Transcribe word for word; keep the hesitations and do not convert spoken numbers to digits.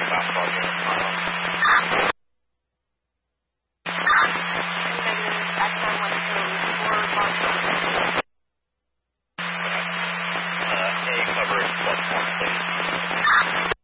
fastball unit model. Negative X nine one two for Boston. Uh, A coverage plus one, please.